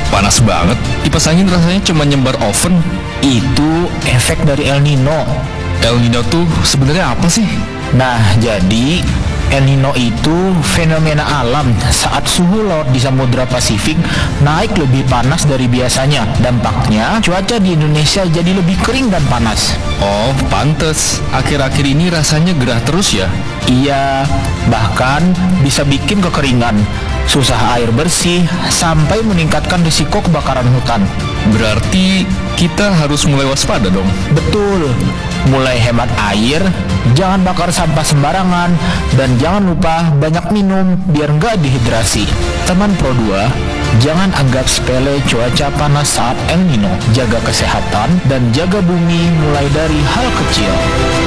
Panas banget, kipas angin rasanya cuma nyembar oven. Itu efek dari El Nino. El Nino tuh sebenarnya apa sih? Nah, jadi El Nino itu fenomena alam saat suhu laut di Samudra Pasifik naik lebih panas dari biasanya. Dampaknya, cuaca di Indonesia jadi lebih kering dan panas. Oh, pantes. Akhir-akhir ini rasanya gerah terus ya? Iya, bahkan bisa bikin kekeringan, susah air bersih, sampai meningkatkan risiko kebakaran hutan. Berarti kita harus mulai waspada dong. Betul, mulai hemat air, jangan bakar sampah sembarangan, dan jangan lupa banyak minum biar nggak dehidrasi. Teman Pro 2, jangan anggap sepele cuaca panas saat El Nino. Jaga kesehatan dan jaga bumi mulai dari hal kecil.